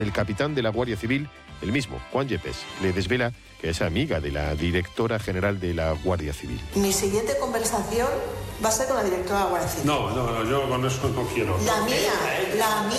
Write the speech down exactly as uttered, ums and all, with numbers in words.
El capitán de la Guardia Civil, el mismo, Juan Yepes, le desvela que es amiga de la directora general de la Guardia Civil. Mi siguiente conversación va a ser con la directora de la Guardia Civil. No, no, no, yo con eso no quiero. La mía, la mía.